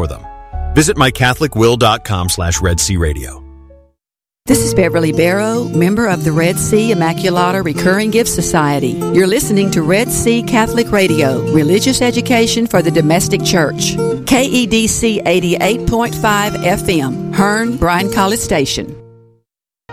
for them. Visit mycatholicwill.com/Red Sea Radio. This is Beverly Barrow, member of the Red Sea Immaculata Recurring Gift Society. You're listening to Red Sea Catholic Radio, religious education for the domestic church. KEDC 88.5 FM, Hearn, Bryan College Station.